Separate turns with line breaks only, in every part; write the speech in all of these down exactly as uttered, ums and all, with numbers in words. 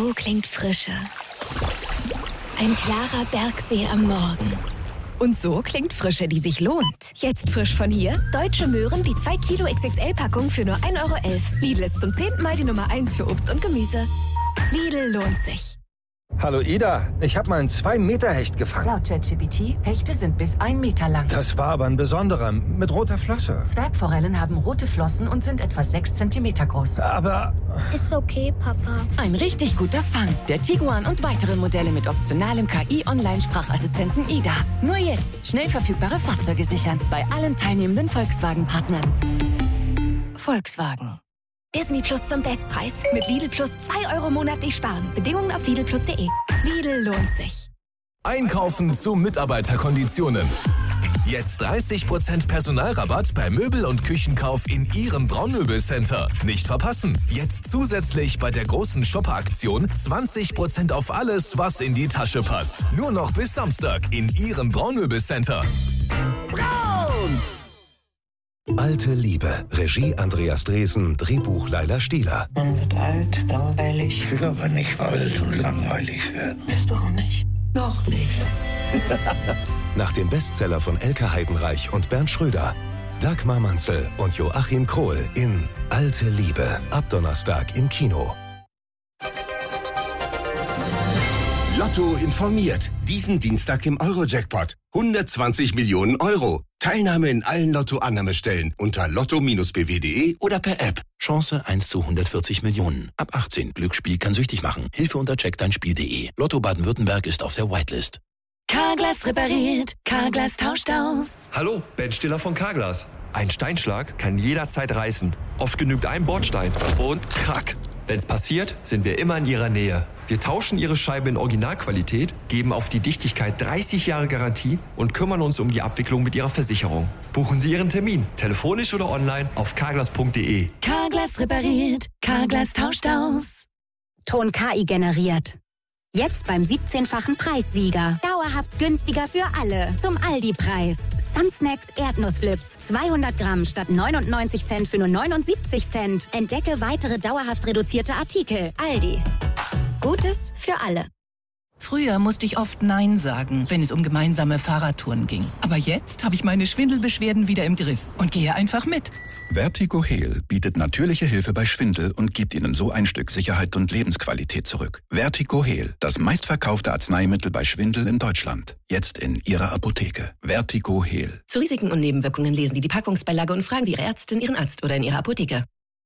So klingt Frische. Ein klarer Bergsee am Morgen. Und so klingt Frische, die sich lohnt. Jetzt frisch von hier. Deutsche Möhren, die zwei Kilo X X L-Packung für nur ein Euro elf. Lidl ist zum zehnten Mal die Nummer eins für Obst und Gemüse. Lidl lohnt sich.
Hallo Ida, ich habe mal einen zwei Meter Hecht gefangen.
Laut ChatGPT, Hechte sind bis ein Meter lang.
Das war aber ein besonderer, mit roter Flosse.
Zwergforellen haben rote Flossen und sind etwa sechs Zentimeter groß.
Aber...
Ist okay, Papa.
Ein richtig guter Fang. Der Tiguan und weitere Modelle mit optionalem K I-Online-Sprachassistenten Ida. Nur jetzt schnell verfügbare Fahrzeuge sichern. Bei allen teilnehmenden Volkswagen-Partnern. Volkswagen.
Disney Plus zum Bestpreis. Mit Lidl Plus zwei Euro monatlich sparen. Bedingungen auf Lidl Plus punkt de. Lidl lohnt sich.
Einkaufen zu Mitarbeiterkonditionen. Jetzt dreißig Prozent Personalrabatt bei Möbel- und Küchenkauf in Ihrem Braunmöbelcenter. Nicht verpassen. Jetzt zusätzlich bei der großen Shopper-Aktion zwanzig Prozent auf alles, was in die Tasche passt. Nur noch bis Samstag in Ihrem Braunmöbelcenter.
Braun! Alte Liebe. Regie Andreas Dresen, Drehbuch Laila Stieler.
Man wird alt, langweilig.
Ich will aber nicht alt und langweilig werden.
Bist du auch nicht?
Noch nicht.
Nach dem Bestseller von Elke Heidenreich und Bernd Schröder. Dagmar Manzel und Joachim Krohl in Alte Liebe. Ab Donnerstag im Kino.
Lotto informiert. Diesen Dienstag im Euro-Jackpot. hundertzwanzig Millionen Euro. Teilnahme in allen Lotto-Annahmestellen unter lotto Bindestrich b w punkt de oder per App.
Chance eins zu hundertvierzig Millionen. Ab achtzehn. Glücksspiel kann süchtig machen. Hilfe unter check dein Spiel punkt de. Lotto Baden-Württemberg ist auf der Whitelist.
Carglass repariert. Carglass tauscht aus.
Hallo, Ben Stiller von Carglass. Ein Steinschlag kann jederzeit reißen. Oft genügt ein Bordstein und krack. Wenn's passiert, sind wir immer in Ihrer Nähe. Wir tauschen Ihre Scheibe in Originalqualität, geben auf die Dichtigkeit dreißig Jahre Garantie und kümmern uns um die Abwicklung mit Ihrer Versicherung. Buchen Sie Ihren Termin, telefonisch oder online auf carglass punkt de.
Carglass repariert. Carglass tauscht aus.
Ton K I generiert. Jetzt beim siebzehnfachen Preissieger. Dauerhaft günstiger für alle. Zum Aldi-Preis. Sunsnacks Erdnussflips. zweihundert Gramm statt neunundneunzig Cent für nur neunundsiebzig Cent. Entdecke weitere dauerhaft reduzierte Artikel. Aldi. Gutes für alle.
Früher musste ich oft Nein sagen, wenn es um gemeinsame Fahrradtouren ging. Aber jetzt habe ich meine Schwindelbeschwerden wieder im Griff und gehe einfach mit.
Vertigo Heal bietet natürliche Hilfe bei Schwindel und gibt Ihnen so ein Stück Sicherheit und Lebensqualität zurück. Vertigo Heal, das meistverkaufte Arzneimittel bei Schwindel in Deutschland. Jetzt in Ihrer Apotheke. Vertigo Heal.
Zu Risiken und Nebenwirkungen lesen Sie die Packungsbeilage und fragen Sie Ihre Ärztin, Ihren Arzt oder in Ihrer Apotheke.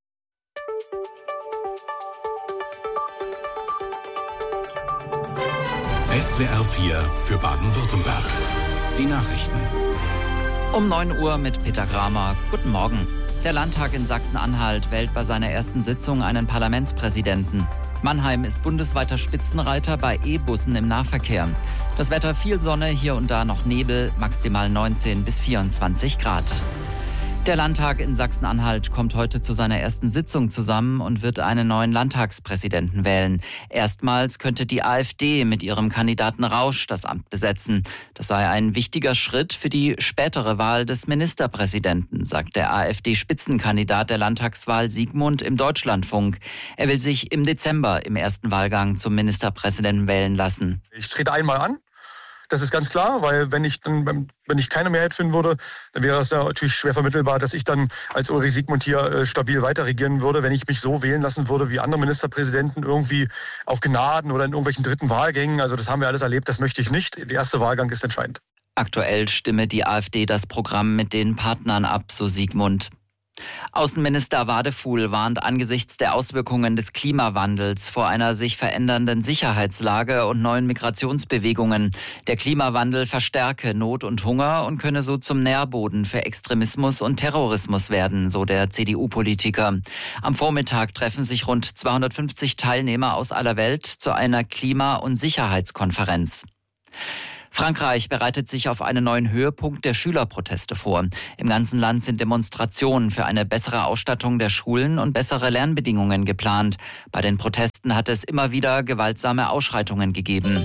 S W R vier für Baden-Württemberg. Die Nachrichten.
Um neun Uhr mit Peter Kramer. Guten Morgen. Der Landtag in Sachsen-Anhalt wählt bei seiner ersten Sitzung einen Parlamentspräsidenten. Mannheim ist bundesweiter Spitzenreiter bei E-Bussen im Nahverkehr. Das Wetter viel Sonne, hier und da noch Nebel, maximal neunzehn bis vierundzwanzig Grad. Der Landtag in Sachsen-Anhalt kommt heute zu seiner ersten Sitzung zusammen und wird einen neuen Landtagspräsidenten wählen. Erstmals könnte die AfD mit ihrem Kandidaten Rausch das Amt besetzen. Das sei ein wichtiger Schritt für die spätere Wahl des Ministerpräsidenten, sagt der AfD-Spitzenkandidat der Landtagswahl Siegmund im Deutschlandfunk. Er will sich im Dezember im ersten Wahlgang zum Ministerpräsidenten wählen lassen.
Ich trete einmal an. Das ist ganz klar, weil wenn ich dann, wenn ich keine Mehrheit finden würde, dann wäre es ja natürlich schwer vermittelbar, dass ich dann als Ulrich Siegmund hier äh, stabil weiter regieren würde, wenn ich mich so wählen lassen würde wie andere Ministerpräsidenten irgendwie auf Gnaden oder in irgendwelchen dritten Wahlgängen. Also das haben wir alles erlebt, das möchte ich nicht. Der erste Wahlgang ist entscheidend.
Aktuell stimme die AfD das Programm mit den Partnern ab, so Siegmund. Außenminister Wadefuhl warnt angesichts der Auswirkungen des Klimawandels vor einer sich verändernden Sicherheitslage und neuen Migrationsbewegungen. Der Klimawandel verstärke Not und Hunger und könne so zum Nährboden für Extremismus und Terrorismus werden, so der C D U-Politiker. Am Vormittag treffen sich rund zweihundertfünfzig Teilnehmer aus aller Welt zu einer Klima- und Sicherheitskonferenz. Frankreich bereitet sich auf einen neuen Höhepunkt der Schülerproteste vor. Im ganzen Land sind Demonstrationen für eine bessere Ausstattung der Schulen und bessere Lernbedingungen geplant. Bei den Protesten hat es immer wieder gewaltsame Ausschreitungen gegeben.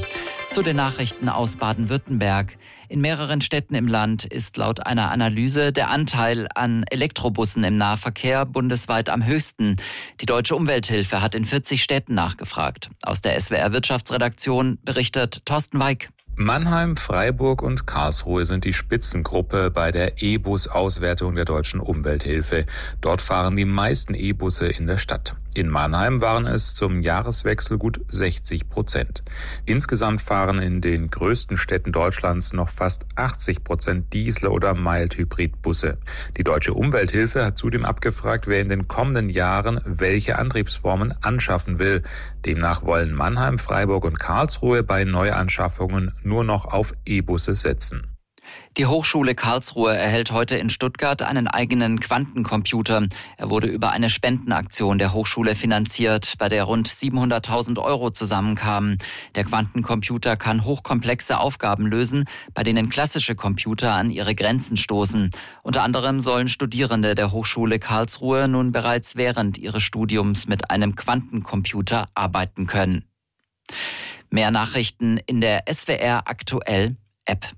Zu den Nachrichten aus Baden-Württemberg. In mehreren Städten im Land ist laut einer Analyse der Anteil an Elektrobussen im Nahverkehr bundesweit am höchsten. Die Deutsche Umwelthilfe hat in vierzig Städten nachgefragt. Aus der S W R Wirtschaftsredaktion berichtet Thorsten Weig.
Mannheim, Freiburg und Karlsruhe sind die Spitzengruppe bei der E-Bus-Auswertung der Deutschen Umwelthilfe. Dort fahren die meisten E-Busse in der Stadt. In Mannheim waren es zum Jahreswechsel gut sechzig Prozent. Insgesamt fahren in den größten Städten Deutschlands noch fast achtzig Prozent Diesel- oder Mild-Hybrid-Busse. Die Deutsche Umwelthilfe hat zudem abgefragt, wer in den kommenden Jahren welche Antriebsformen anschaffen will. Demnach wollen Mannheim, Freiburg und Karlsruhe bei Neuanschaffungen nur noch auf E-Busse setzen.
Die Hochschule Karlsruhe erhält heute in Stuttgart einen eigenen Quantencomputer. Er wurde über eine Spendenaktion der Hochschule finanziert, bei der rund siebenhunderttausend Euro zusammenkamen. Der Quantencomputer kann hochkomplexe Aufgaben lösen, bei denen klassische Computer an ihre Grenzen stoßen. Unter anderem sollen Studierende der Hochschule Karlsruhe nun bereits während ihres Studiums mit einem Quantencomputer arbeiten können. Mehr Nachrichten in der S W R Aktuell App.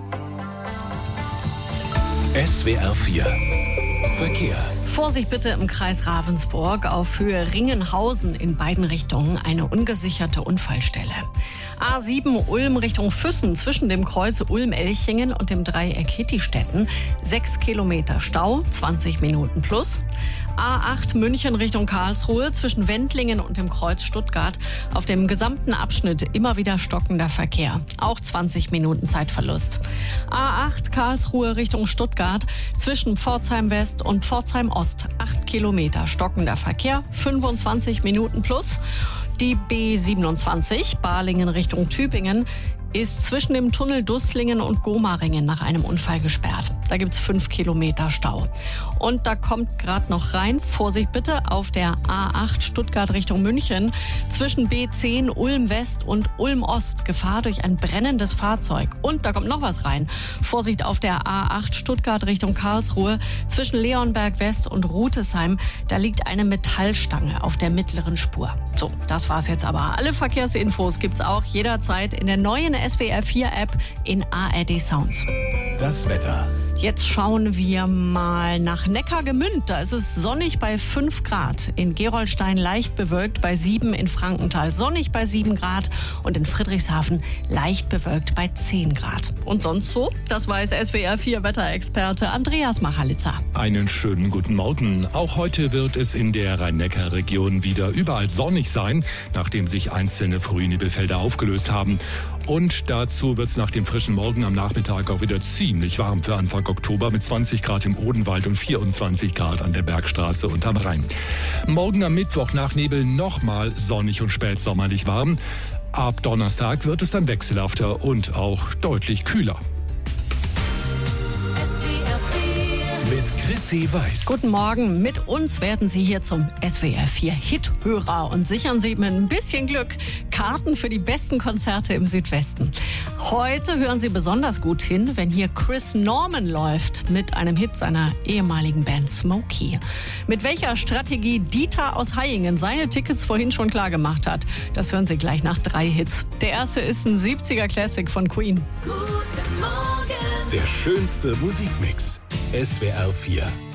S W R vier Verkehr.
Vorsicht bitte im Kreis Ravensburg auf Höhe Ringenhausen in beiden Richtungen eine ungesicherte Unfallstelle. A sieben Ulm Richtung Füssen zwischen dem Kreuz Ulm-Elchingen und dem Dreieck Hittistetten. Sechs Kilometer Stau, zwanzig Minuten plus. A acht München Richtung Karlsruhe zwischen Wendlingen und dem Kreuz Stuttgart. Auf dem gesamten Abschnitt immer wieder stockender Verkehr. Auch zwanzig Minuten Zeitverlust. A acht Karlsruhe Richtung Stuttgart zwischen Pforzheim West und Pforzheim Ost. acht Kilometer stockender Verkehr, fünfundzwanzig Minuten plus. Die B siebenundzwanzig Balingen Richtung Tübingen ist zwischen dem Tunnel Dusslingen und Gomaringen nach einem Unfall gesperrt. Da gibt's fünf Kilometer Stau. Und da kommt gerade noch rein, Vorsicht bitte, auf der A acht Stuttgart Richtung München zwischen B zehn Ulm West und Ulm Ost. Gefahr durch ein brennendes Fahrzeug. Und da kommt noch was rein. Vorsicht auf der A acht Stuttgart Richtung Karlsruhe zwischen Leonberg West und Rutesheim. Da liegt eine Metallstange auf der mittleren Spur. So, das war's jetzt aber. Alle Verkehrsinfos gibt's auch jederzeit in der neuen S W R vier App in A R D Sounds.
Das Wetter.
Jetzt schauen wir mal nach Neckargemünd. Da ist es sonnig bei fünf Grad. In Gerolstein leicht bewölkt bei sieben, in Frankenthal sonnig bei sieben Grad und in Friedrichshafen leicht bewölkt bei zehn Grad. Und sonst so? Das weiß S W R vier Wetterexperte Andreas Machalitzer.
Einen schönen guten Morgen. Auch heute wird es in der Rhein-Neckar-Region wieder überall sonnig sein, nachdem sich einzelne Frühnebelfelder aufgelöst haben. Und dazu wird es nach dem frischen Morgen am Nachmittag auch wieder ziemlich warm für Anfang Oktober mit zwanzig Grad im Odenwald und vierundzwanzig Grad an der Bergstraße und am Rhein. Morgen am Mittwoch nach Nebel nochmal sonnig und spätsommerlich warm. Ab Donnerstag wird es dann wechselhafter und auch deutlich kühler.
Mit Chrissy Weiß.
Guten Morgen. Mit uns werden Sie hier zum S W R vier Hit-Hörer und sichern Sie mit ein bisschen Glück Karten für die besten Konzerte im Südwesten. Heute hören Sie besonders gut hin, wenn hier Chris Norman läuft mit einem Hit seiner ehemaligen Band Smokey. Mit welcher Strategie Dieter aus Hayingen seine Tickets vorhin schon klar gemacht hat, das hören Sie gleich nach drei Hits. Der erste ist ein siebziger Classic von Queen.
Der schönste Musikmix. S W R vier